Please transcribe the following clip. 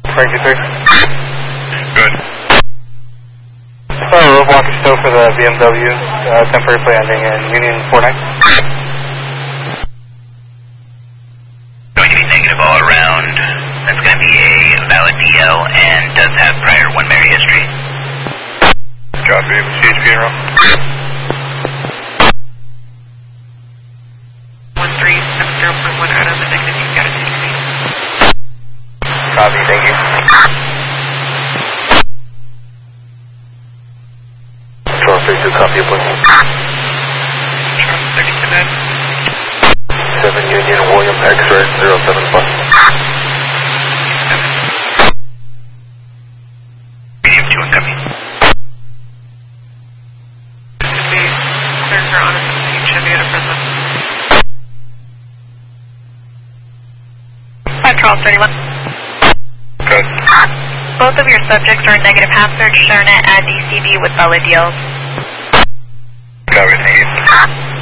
Frankie 3. Good. Roadblock is still for the BMW, temporary plate ending in Union 49. Going to be negative all around. That's going to be a valid DL and does have prior 1 Mary history. Copy, CHP in row. 1370.1 out of the negative, you've got a TC. Copy, thank you. 1232, copy appointment. Charles 30 Quebec. 7 Union William X-ray 075. Medium 2 incoming. This would be clear for honest and Chevy out of Fresno. 5 Charles 31. Good. Both of your subjects are in negative half surge, Sharnet and DCV with valid deals. Copy, thank you.